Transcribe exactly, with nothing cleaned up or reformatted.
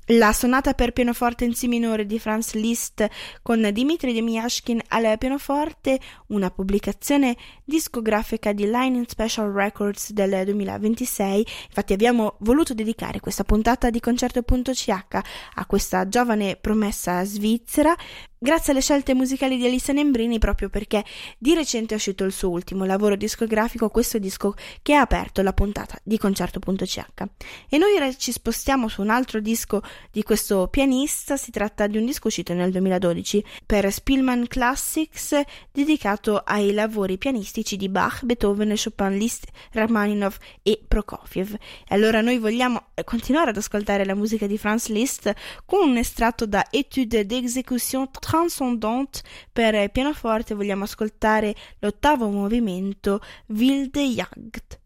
La sonata per pianoforte in si minore di Franz Liszt con Dmitri Demyashkin al pianoforte, una pubblicazione discografica di Line in Special Records del duemilaventisei. Infatti abbiamo voluto dedicare questa puntata di Concerto.ch a questa giovane promessa svizzera, grazie alle scelte musicali di Alissa Nembrini, proprio perché di recente è uscito il suo ultimo lavoro discografico, questo disco che ha aperto la puntata di Concerto.ch. E noi ora ci spostiamo su un altro disco di questo pianista. Si tratta di un disco uscito nel duemiladodici per Spielmann Classics, dedicato ai lavori pianistici di Bach, Beethoven, Chopin, Liszt, Rachmaninov e Prokofiev. E allora noi vogliamo continuare ad ascoltare la musica di Franz Liszt con un estratto da Étude d'exécution transcendante per pianoforte. Vogliamo ascoltare l'ottavo movimento, Wilde Jagd.